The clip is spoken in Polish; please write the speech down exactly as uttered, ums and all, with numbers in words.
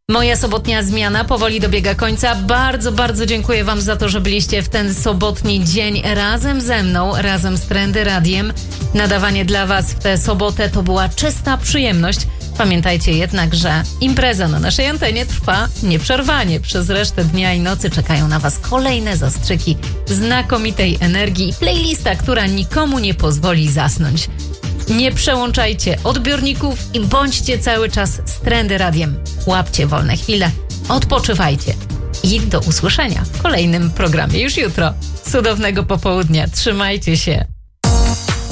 Moja sobotnia zmiana powoli dobiega końca. Bardzo, bardzo dziękuję Wam za to, że byliście w ten sobotni dzień razem ze mną, razem z Trendy Radiem. Nadawanie dla Was w tę sobotę to była czysta przyjemność. Pamiętajcie jednak, że impreza na naszej antenie trwa nieprzerwanie. Przez resztę dnia i nocy czekają na Was kolejne zastrzyki znakomitej energii i playlista, która nikomu nie pozwoli zasnąć. Nie przełączajcie odbiorników i bądźcie cały czas z Trendy Radiem. Łapcie wolne chwile, odpoczywajcie i do usłyszenia w kolejnym programie już jutro. Cudownego popołudnia, trzymajcie się.